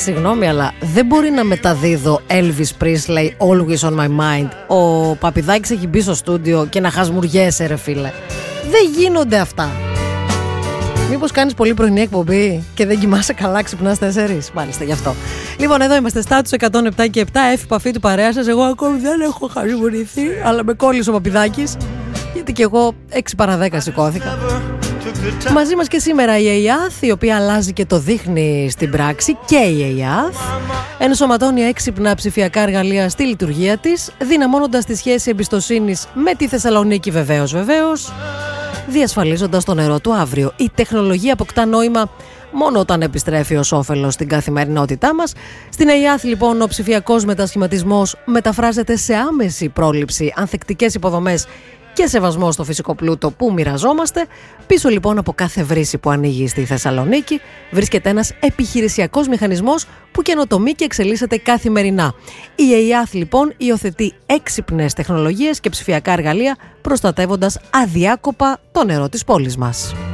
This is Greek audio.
Συγγνώμη, αλλά δεν μπορεί να μεταδίδω Elvis Presley Always on my mind. Ο Παπηδάκης έχει μπει στο στούντιο και να χασμουριέσαι, ρε φίλε. Δεν γίνονται αυτά. Μήπως κάνεις πολύ πρωινή εκπομπή και δεν κοιμάσαι καλά, ξυπνάς 4? Μάλιστα, γι' αυτό. Λοιπόν, εδώ είμαστε, Στάτους 107 και 7, επαφή του παρέα σας. Εγώ ακόμη δεν έχω χασμουριθεί, αλλά με κόλλησε ο Παπηδάκης, γιατί και εγώ 6 παρα 10 σηκώθηκα. Μαζί μας και σήμερα η ΕΙΑΘ, η οποία αλλάζει και το δείχνει στην πράξη, και η ΕΙΑΘ ενσωματώνει έξυπνα ψηφιακά εργαλεία στη λειτουργία της, δυναμώνοντας τη σχέση εμπιστοσύνης με τη Θεσσαλονίκη βεβαίως, διασφαλίζοντας το νερό του αύριο. Η τεχνολογία αποκτά νόημα μόνο όταν επιστρέφει ως όφελος στην καθημερινότητά μας. Στην ΕΙΑΘ λοιπόν ο ψηφιακός μετασχηματισμός μεταφράζεται σε άμεση πρόληψη, ανθεκτικές υποδομές και σεβασμό στο φυσικό πλούτο που μοιραζόμαστε. Πίσω λοιπόν από κάθε βρύση που ανοίγει στη Θεσσαλονίκη βρίσκεται ένας επιχειρησιακός μηχανισμός που καινοτομεί και εξελίσσεται καθημερινά. Η ΕΙΑΘ λοιπόν υιοθετεί έξυπνες τεχνολογίες και ψηφιακά εργαλεία, προστατεύοντας αδιάκοπα το νερό της πόλης μας.